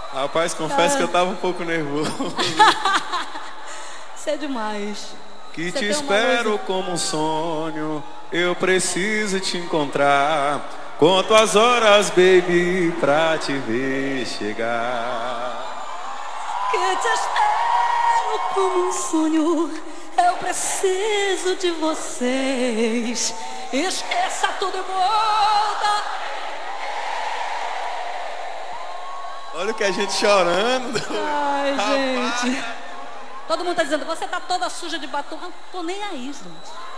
Rapaz, confesso que eu tava um pouco nervoso. Isso é demais. Que Você te tem uma espero luz- como um sonho, eu preciso te encontrar. Conto as horas, baby, pra te ver chegar. Que te espero como um sonho. Eu preciso de vocês. Esqueça tudo e volta. Olha o que a gente chorando. Ai, Rapaz. gente. Todo mundo tá dizendo, você tá toda suja de batom. Eu não tô nem aí, gente.